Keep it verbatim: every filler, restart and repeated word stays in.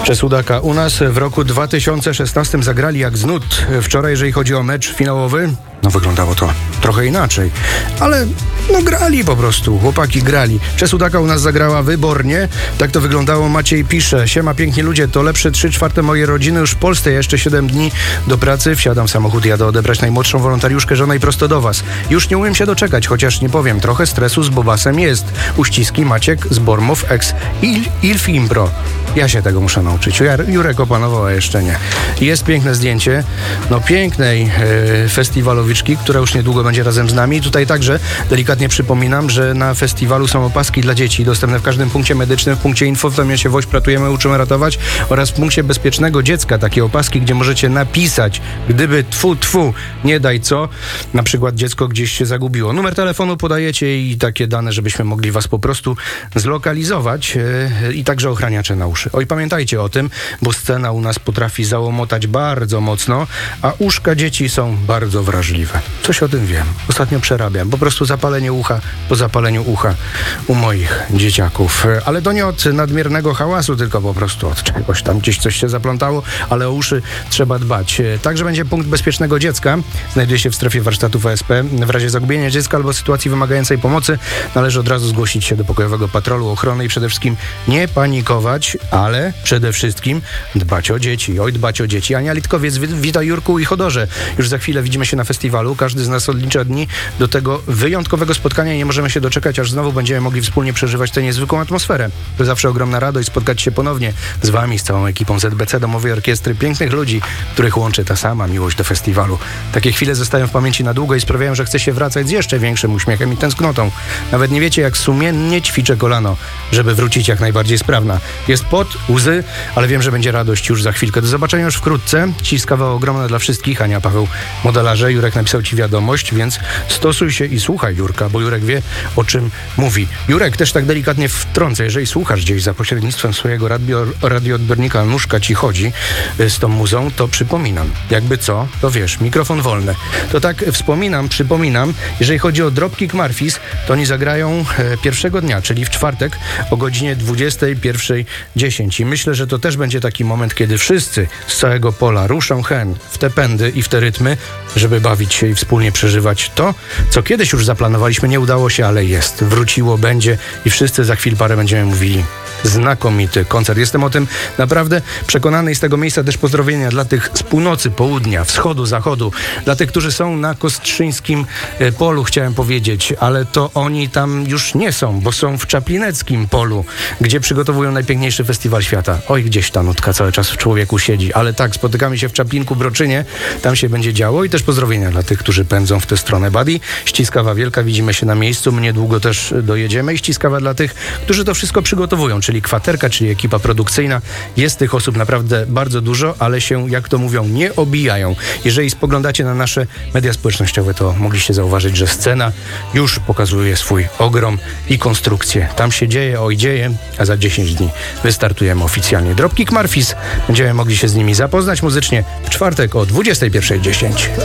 Czesudaka. U nas w roku dwa tysiące szesnastym zagrali jak z nut. Wczoraj, jeżeli chodzi o mecz finałowy, no wyglądało to trochę inaczej. Ale no grali po prostu, chłopaki grali. Czesudaka u nas zagrała wybornie. Tak to wyglądało. Maciej pisze: siema piękni ludzie, to lepsze trzy czwarte mojej rodziny już w Polsce. Ja jeszcze siedem dni do pracy, wsiadam w samochód, jadę odebrać najmłodszą wolontariuszkę żonę i prosto do was. Już nie umiem się doczekać, chociaż nie powiem, trochę stresu z Bobasem jest. Uściski Maciek z Bormów ex Il, Ilfimbro. Ja się tego muszę nauczyć. Jurek opanował, a jeszcze nie. Jest piękne zdjęcie, no pięknej e, festiwalowiczki, która już niedługo będzie razem z nami. Tutaj także delikatnie przypominam, że na festiwalu są opaski dla dzieci dostępne w każdym punkcie medycznym, w punkcie info, w domie się Woź Ratujemy, uczymy ratować oraz w punkcie bezpiecznego dziecka takie opaski, gdzie możecie napisać, gdyby tfu, tfu, nie daj co, na przykład dziecko gdzieś się zagubiło. Numer telefonu podajecie i takie dane, żebyśmy mogli was po prostu zlokalizować e, i także ochraniacze na uszy. Oj, pamiętajcie o tym, bo scena u nas potrafi załomotać bardzo mocno, a uszka dzieci są bardzo wrażliwe. Coś o tym wiem. Ostatnio przerabiam. Po prostu zapalenie ucha po zapaleniu ucha u moich dzieciaków. Ale to nie od nadmiernego hałasu, tylko po prostu od czegoś tam gdzieś coś się zaplątało, ale o uszy trzeba dbać. Także będzie punkt bezpiecznego dziecka. Znajduje się w strefie warsztatów A S P. W razie zagubienia dziecka albo sytuacji wymagającej pomocy należy od razu zgłosić się do pokojowego patrolu ochrony i przede wszystkim nie panikować, ale przede wszystkim dbać o dzieci. Oj, dbać o dzieci. Ania Litkowiec, witaj Jurku i Chodorze. Już za chwilę widzimy się na festiwalu. Każdy z nas odlicza dni do tego wyjątkowego spotkania i nie możemy się doczekać, aż znowu będziemy mogli wspólnie przeżywać tę niezwykłą atmosferę. To zawsze ogromna radość spotkać się ponownie z wami, z całą ekipą Z B C, Domowej Orkiestry, pięknych ludzi, których łączy ta sama miłość do festiwalu. Takie chwile zostają w pamięci na długo i sprawiają, że chce się wracać z jeszcze większym uśmiechem i tęsknotą. Nawet nie wiecie, jak sumiennie ćwiczę kolano, żeby wrócić jak najbardziej sprawna. Jest pot, łzy, ale wiem, że będzie radość już za chwilkę. Do zobaczenia już wkrótce. Ciskawa ogromna dla wszystkich. Ania, Paweł, modelarze. Jurek napisał ci wiadomość, więc stosuj się i słuchaj Jurka, bo Jurek wie, o czym mówi. Jurek, też tak delikatnie wtrącę, jeżeli słuchasz gdzieś za pośrednictwem swojego radio, radioodbiornika, nóżka ci chodzi z tą muzą, to przypominam. Jakby co, to wiesz, mikrofon wolny. To tak wspominam, przypominam, jeżeli chodzi o Dropkick Murphys, to oni zagrają e, pierwszego dnia, czyli w czwartek o godzinie dwudziestej pierwszej dziesięć. I myślę, że to też będzie taki moment, kiedy wszyscy z całego pola ruszą hen w te pędy i w te rytmy, żeby bawić się i wspólnie przeżywać to, co kiedyś już zaplanowaliśmy, nie udało się, ale jest. Wróciło, będzie i wszyscy za chwil parę będziemy mówili. Znakomity koncert. Jestem o tym naprawdę przekonany i z tego miejsca też pozdrowienia dla tych z północy, południa, wschodu, zachodu, dla tych, którzy są na Kostrzyńskim polu, chciałem powiedzieć, ale to oni tam już nie są, bo są w Czaplineckim polu, gdzie przygotowują najpiękniejszy festiwal świata. Oj, gdzieś ta nutka cały czas w człowieku siedzi, ale tak, spotykamy się w Czaplinku, Broczynie, tam się będzie działo i też pozdrowienia dla tych, którzy pędzą w tę stronę. Buddy, ściskawa wielka, widzimy się na miejscu, my niedługo też dojedziemy i ściskawa dla tych, którzy to wszystko przygotowują, czyli kwaterka, czyli ekipa produkcyjna. Jest tych osób naprawdę bardzo dużo, ale się, jak to mówią, nie obijają. Jeżeli spoglądacie na nasze media społecznościowe, to mogliście zauważyć, że scena już pokazuje swój ogrom i konstrukcję. Tam się dzieje, oj dzieje, a za dziesięć dni wystartujemy oficjalnie. Dropkick Murphys. Będziemy mogli się z nimi zapoznać muzycznie w czwartek o dwudziestej pierwszej dziesięć.